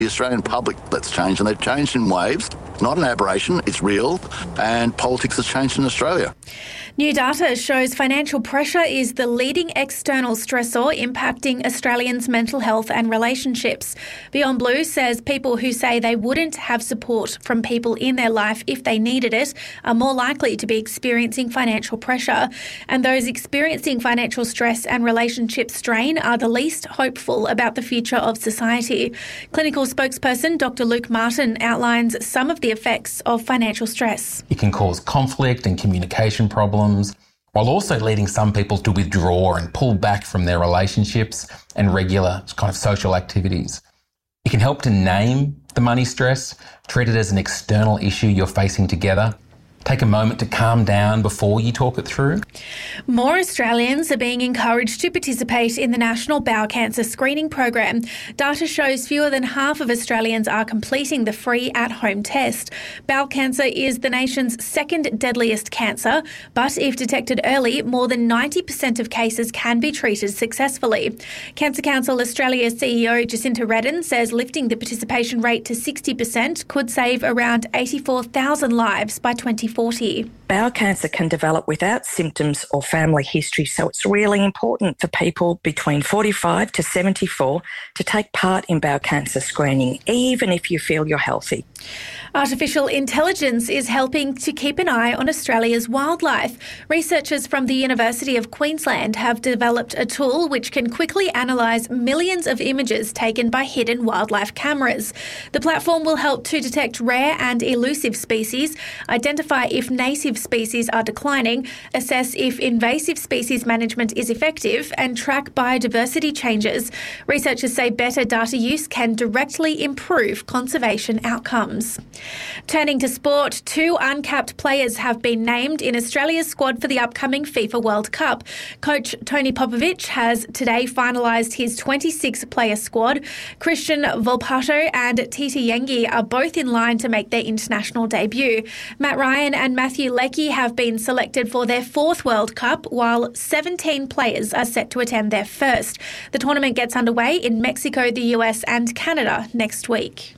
The Australian public that's changed, and they've changed in waves. It's not an aberration, it's real, and politics has changed in Australia. New data shows financial pressure is the leading external stressor impacting Australians' mental health and relationships. Beyond Blue says people who say they wouldn't have support from people in their life if they needed it are more likely to be experiencing financial pressure, and those experiencing financial stress and relationship strain are the least hopeful about the future of society. Clinical spokesperson Dr. Luke Martin outlines some of the effects of financial stress. It can cause conflict and communication problems, while also leading some people to withdraw and pull back from their relationships and regular kind of social activities. It can help to name the money stress, treat it as an external issue you're facing together. Take a moment to calm down before you talk it through. More Australians are being encouraged to participate in the National Bowel Cancer Screening Program. Data shows fewer than half of Australians are completing the free at-home test. Bowel cancer is the nation's second deadliest cancer, but if detected early, more than 90% of cases can be treated successfully. Cancer Council Australia CEO Jacinta Redden says lifting the participation rate to 60% could save around 84,000 lives by 2040. Bowel cancer can develop without symptoms or family history, so it's really important for people between 45 to 74 to take part in bowel cancer screening, even if you feel you're healthy. Artificial intelligence is helping to keep an eye on Australia's wildlife. Researchers from the University of Queensland have developed a tool which can quickly analyse millions of images taken by hidden wildlife cameras. The platform will help to detect rare and elusive species, identify if native species are declining, assess if invasive species management is effective, and track biodiversity changes. Researchers say better data use can directly improve conservation outcomes. Turning to sport, 2 uncapped players have been named in Australia's squad for the upcoming FIFA World Cup. Coach Tony Popovic has today finalised his 26-player squad. Christian Volpato and Titi Yengi are both in line to make their international debut. Matt Ryan and Matthew Leckie have been selected for their 4th World Cup, while 17 players are set to attend their first. The tournament gets underway in Mexico, the US and Canada next week.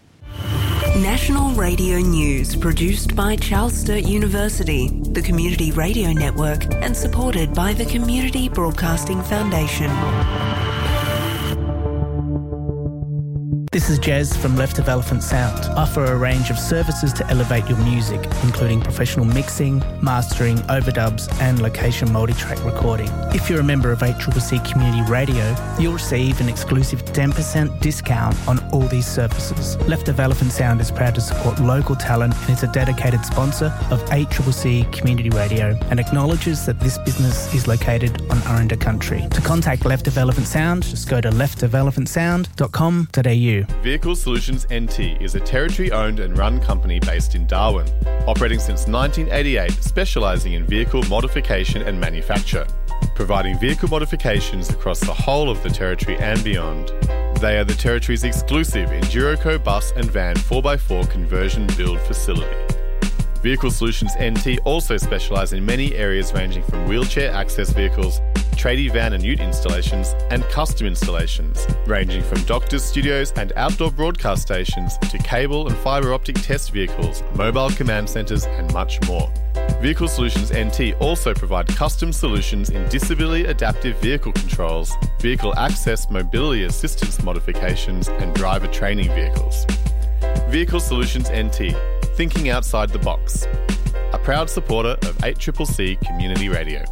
National Radio News, produced by Charles Sturt University, the Community Radio Network, and supported by the Community Broadcasting Foundation. This is Jez from Left of Elephant Sound. Offer a range of services to elevate your music, including professional mixing, mastering, overdubs and location multi-track recording. If you're a member of ACCC Community Radio, you'll receive an exclusive 10% discount on all these services. Left of Elephant Sound is proud to support local talent and is a dedicated sponsor of ACCC Community Radio and acknowledges that this business is located on Aranda country. To contact Left of Elephant Sound, just go to leftofelephantsound.com.au. Vehicle Solutions NT is a Territory-owned and run company based in Darwin, operating since 1988, specialising in vehicle modification and manufacture, providing vehicle modifications across the whole of the Territory and beyond. They are the Territory's exclusive Enduroco bus and van 4x4 conversion build facility. Vehicle Solutions NT also specialise in many areas ranging from wheelchair access vehicles, tradie van and ute installations, and custom installations, ranging from doctors' studios and outdoor broadcast stations to cable and fibre optic test vehicles, mobile command centres and much more. Vehicle Solutions NT also provide custom solutions in disability adaptive vehicle controls, vehicle access mobility assistance modifications and driver training vehicles. Vehicle Solutions NT, thinking outside the box. A proud supporter of 8CCC Community Radio.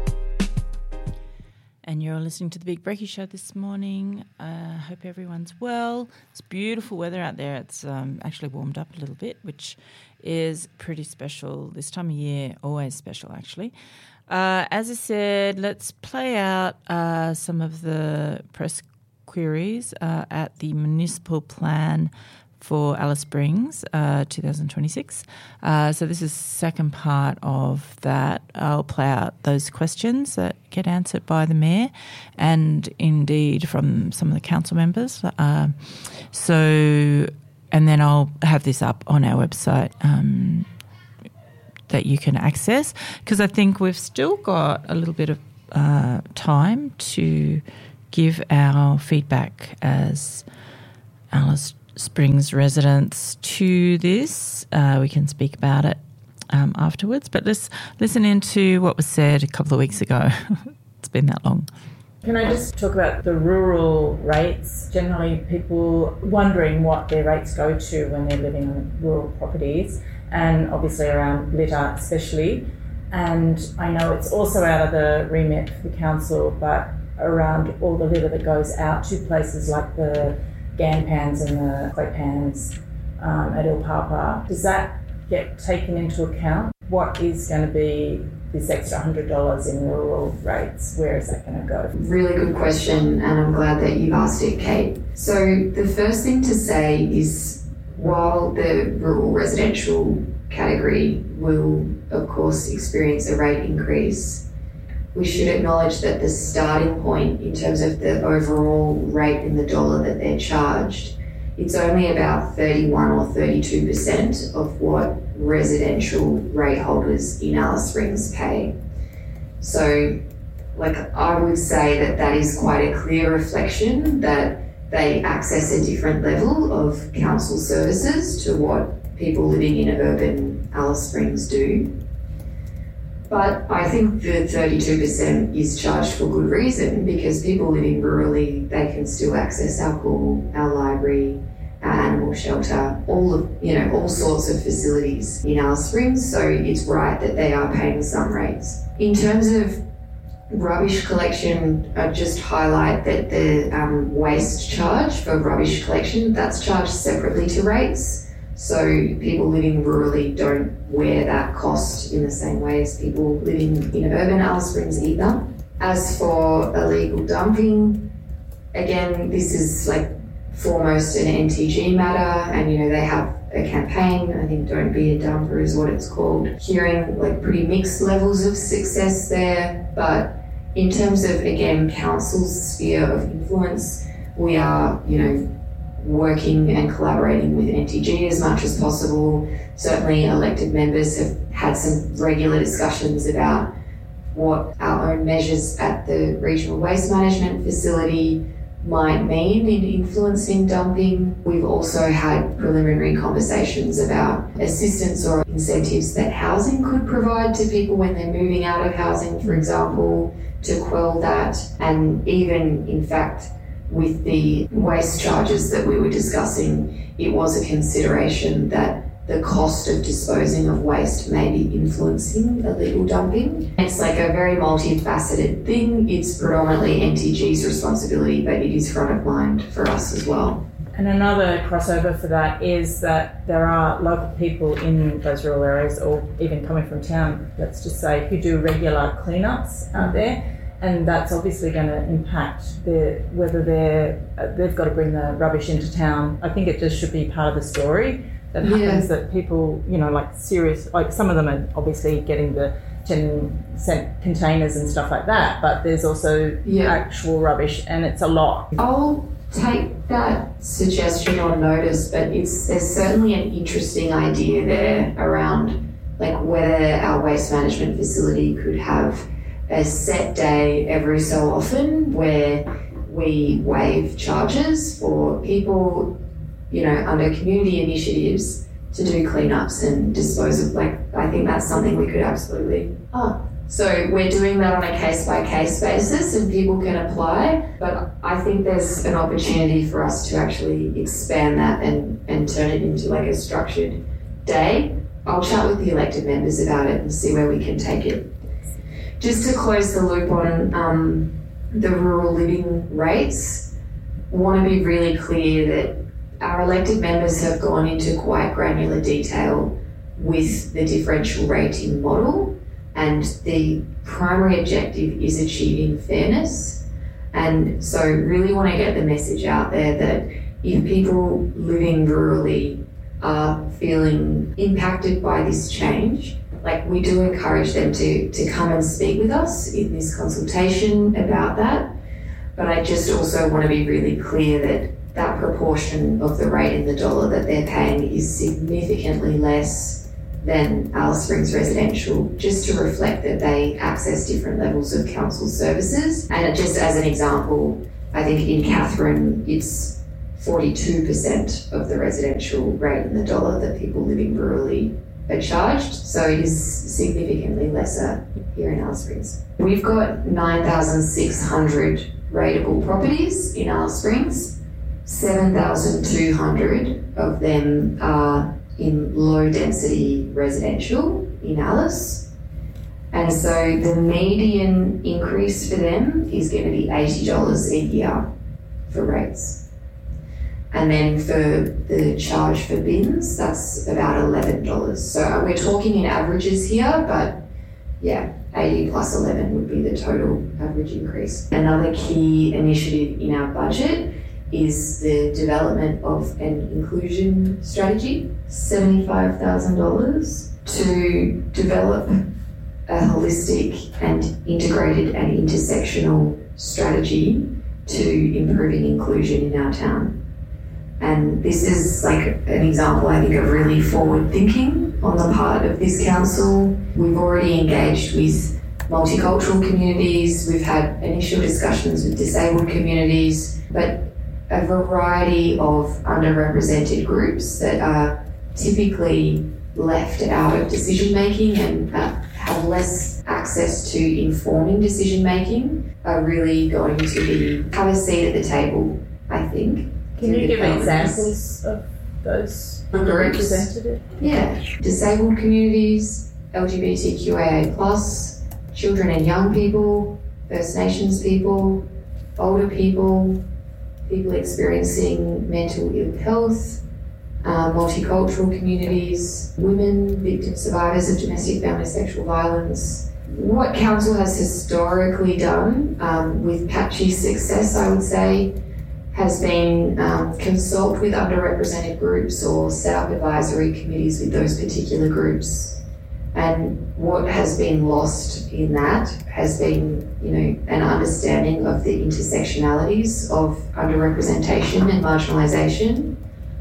And you're listening to The Big Brekkie Show this morning. Hope everyone's well. It's beautiful weather out there. It's actually warmed up a little bit, which is pretty special this time of year, always special actually. As I said, let's play out some of the press queries at the municipal plan for Alice Springs 2026. So this is the second part of that. I'll play out those questions that get answered by the Mayor and indeed from some of the council members. And then I'll have this up on our website that you can access, because I think we've still got a little bit of time to give our feedback as Alice Springs residents to this. We can speak about it afterwards, but let's listen into what was said a couple of weeks ago. It's been that long. Can I just talk about the rural rates? Generally, people wondering what their rates go to when they're living on rural properties, and obviously around litter especially. And I know it's also out of the remit for the council, but around all the litter that goes out to places like the Ganpans and the Claypans at Il Papa, does that get taken into account? What is going to be this extra $100 in rural rates? Where is that going to go? Really good question, and I'm glad that you've asked it, Kate. So the first thing to say is, while the rural residential category will, of course, experience a rate increase, we should acknowledge that the starting point in terms of the overall rate in the dollar that they're charged, it's only about 31 or 32% of what residential rate holders in Alice Springs pay. So, I would say that is quite a clear reflection that they access a different level of council services to what people living in urban Alice Springs do. But I think the 32% is charged for good reason, because people living rurally, they can still access our pool, our library, our animal shelter, all sorts of facilities in Alice Springs. So it's right that they are paying some rates. In terms of rubbish collection, I'd just highlight that the waste charge for rubbish collection, that's charged separately to rates. So people living rurally don't wear that cost in the same way as people living in urban Alice Springs either. As for illegal dumping, again, this is foremost an NTG matter, and they have a campaign, I think Don't Be a Dumper is what it's called, hearing pretty mixed levels of success there. But in terms of, again, council's sphere of influence, we are, working and collaborating with NTG as much as possible. Certainly elected members have had some regular discussions about what our own measures at the Regional Waste Management Facility might mean in influencing dumping. We've also had preliminary conversations about assistance or incentives that housing could provide to people when they're moving out of housing, for example, to quell that. And even, in fact, with the waste charges that we were discussing, it was a consideration that the cost of disposing of waste may be influencing illegal dumping. It's a very multifaceted thing. It's predominantly NTG's responsibility, but it is front of mind for us as well. And another crossover for that is that there are local people in those rural areas, or even coming from town, let's just say, who do regular cleanups out there. And that's obviously going to impact whether they've got to bring the rubbish into town. I think it just should be part of the story that happens, that people, serious, some of them are obviously getting the 10-cent containers and stuff like that, but there's also actual rubbish, and it's a lot. I'll take that suggestion on notice, but there's certainly an interesting idea there around whether our waste management facility could have a set day every so often where we waive charges for people, under community initiatives to do cleanups and dispose of, I think that's something we could absolutely. So we're doing that on a case-by-case basis and people can apply, but I think there's an opportunity for us to actually expand that and turn it into a structured day. I'll chat with the elected members about it and see where we can take it. Just to close the loop on the rural living rates, I want to be really clear that our elected members have gone into quite granular detail with the differential rating model, and the primary objective is achieving fairness. And so really want to get the message out there that if people living rurally are feeling impacted by this change, we do encourage them to come and speak with us in this consultation about that. But I just also want to be really clear that proportion of the rate in the dollar that they're paying is significantly less than Alice Springs residential, just to reflect that they access different levels of council services. And just as an example, I think in Katherine, it's 42% of the residential rate in the dollar that people living rurally are charged, so it is significantly lesser here in Alice Springs. We've got 9,600 rateable properties in Alice Springs. 7,200 of them are in low density residential in Alice. And so the median increase for them is going to be $80 a year for rates. And then for the charge for bins, that's about $11. So we're talking in averages here, but yeah, 80 plus 11 would be the total average increase. Another key initiative in our budget is the development of an inclusion strategy, $75,000 to develop a holistic and integrated and intersectional strategy to improving inclusion in our town. And this is like an example, I think, of really forward thinking on the part of this council. We've already engaged with multicultural communities, we've had initial discussions with disabled communities, but a variety of underrepresented groups that are typically left out of decision making and have less access to informing decision making are really going to have a seat at the table, I think. Can you give examples of those underrepresented? Yeah, disabled communities, LGBTQIA+, children and young people, First Nations people, older people, people experiencing mental ill health, multicultural communities, women, victim survivors of domestic family sexual violence. What council has historically done, with patchy success, I would say, has been consult with underrepresented groups or set up advisory committees with those particular groups. And what has been lost in that has been, an understanding of the intersectionalities of underrepresentation and marginalisation.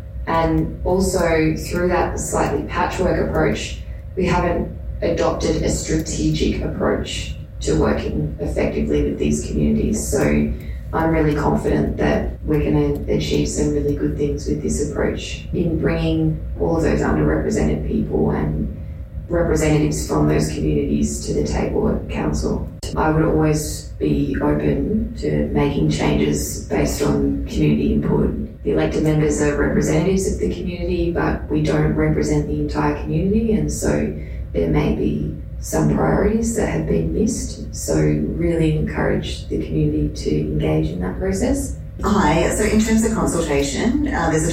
And also through that slightly patchwork approach, we haven't adopted a strategic approach to working effectively with these communities. So I'm really confident that we're going to achieve some really good things with this approach in bringing all of those underrepresented people and representatives from those communities to the table at council. I would always be open to making changes based on community input. The elected members are representatives of the community, but we don't represent the entire community, and so there may be some priorities that have been missed. So really encourage the community to engage in that process. Hi, so in terms of consultation, there's a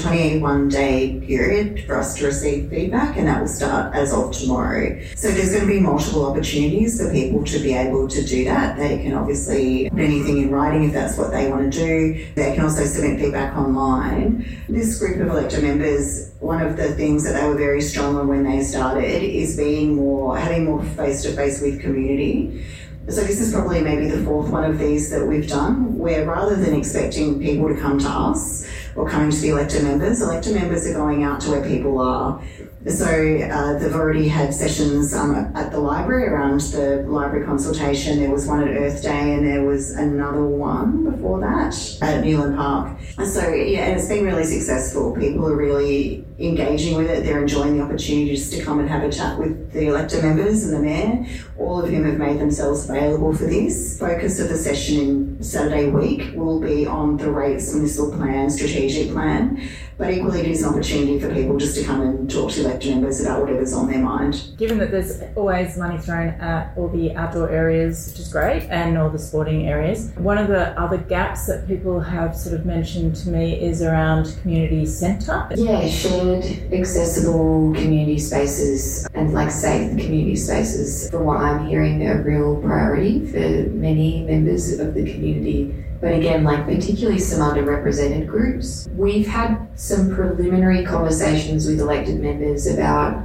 21-day period for us to receive feedback, and that will start as of tomorrow. So there's going to be multiple opportunities for people to be able to do that. They can obviously put anything in writing if that's what they want to do. They can also submit feedback online. This group of elected members, one of the things that they were very strong on when they started is having more face-to-face with community. So this is probably maybe the fourth one of these that we've done, where rather than expecting people to come to us or coming to the elected members are going out to where people are. So they've already had sessions at the library around the library consultation. There was one at Earth Day and there was another one before that at Newland Park. So yeah, and it's been really successful. People are really engaging with it. They're enjoying the opportunity just to come and have a chat with the elected members and the mayor, all of whom have made themselves available for this. Focus of the session in Saturday week will be on the rates municipal plan, strategic plan, but equally it is an opportunity for people just to come and talk to elected members about whatever's on their mind. Given that there's always money thrown at all the outdoor areas, which is great, and all the sporting areas, one of the other gaps that people have sort of mentioned to me is around community centre. Yeah, shared, accessible community spaces and safe community spaces, from what I'm hearing, are a real priority for many members of the community. But again, particularly some underrepresented groups. We've had some preliminary conversations with elected members about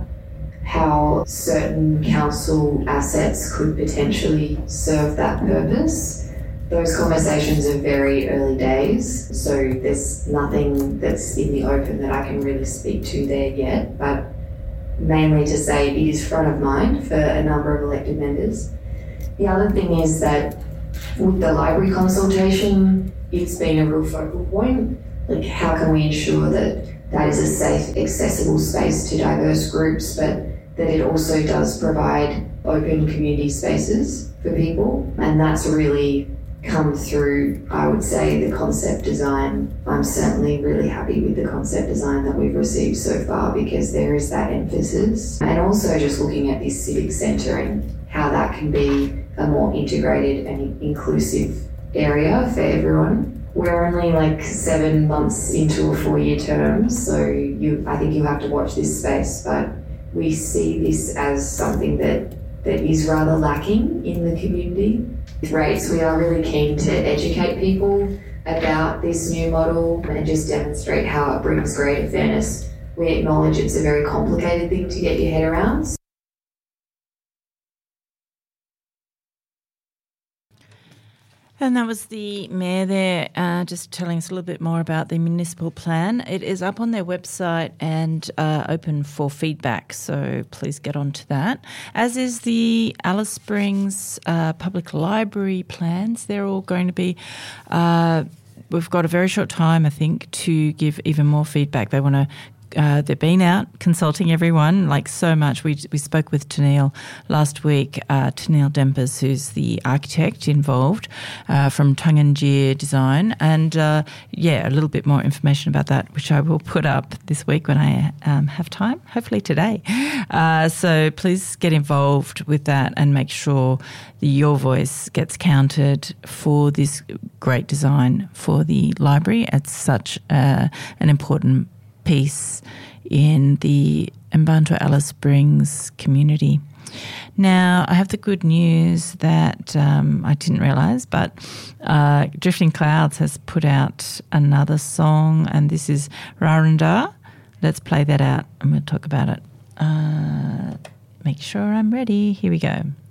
how certain council assets could potentially serve that purpose. Those conversations are very early days, so there's nothing that's in the open that I can really speak to there yet, but mainly to say it is front of mind for a number of elected members. The other thing is that with the library consultation, it's been a real focal point. Like, how can we ensure that that is a safe, accessible space to diverse groups, but that it also does provide open community spaces for people? And that's really come through, I would say, the concept design. I'm certainly really happy with the concept design that we've received so far, because there is that emphasis. And also just looking at this civic centre and how that can be a more integrated and inclusive area for everyone. We're only like 7 months into a 4-year term, so I think you have to watch this space, but we see this as something that is rather lacking in the community. With rates, we are really keen to educate people about this new model and just demonstrate how it brings greater fairness. We acknowledge it's a very complicated thing to get your head around. And that was the Mayor there just telling us a little bit more about the municipal plan. It is up on their website and open for feedback, so please get on to that. As is the Alice Springs Public Library plans. They're all going to be... we've got a very short time, I think, to give even more feedback. They want to... they've been out consulting everyone, like so much. We spoke with Tennille last week, Tennille Dempers, who's the architect involved from Tungunjir Design. And, a little bit more information about that, which I will put up this week when I have time, hopefully today. So please get involved with that and make sure that your voice gets counted for this great design for the library. It's such an important piece in the Mparntwe Alice Springs community. Now, I have the good news that I didn't realise, but Drifting Clouds has put out another song, and this is Rarunda. Let's play that out and we'll talk about it. Make sure I'm ready. Here we go.